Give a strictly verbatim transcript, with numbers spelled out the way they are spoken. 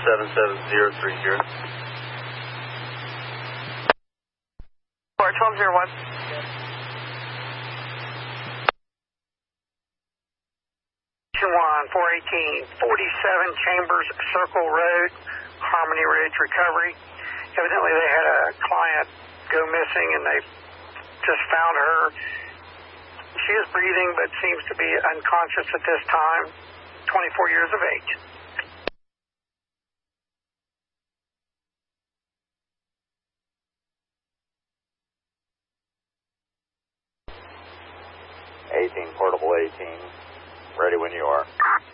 seven seven zero three zero. four twelve zero one. one four eighteen forty-seven Chambers Circle Road, Harmony Ridge Recovery. Evidently they had a client go missing and they just found her. She is breathing but seems to be unconscious at this time, twenty-four years of age. eighteen, portable eighteen, ready when you are.